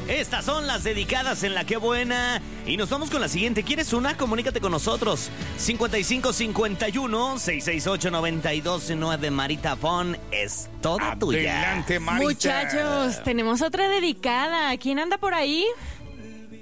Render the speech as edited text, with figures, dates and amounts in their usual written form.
Estas son las dedicadas en La Qué Buena. Y nos vamos con la siguiente. ¿Quieres una? Comunícate con nosotros. 5551-668-9209. Marita Fon es toda tuya. Adelante, Marita. Muchachos, tenemos otra dedicada. ¿Quién anda por ahí?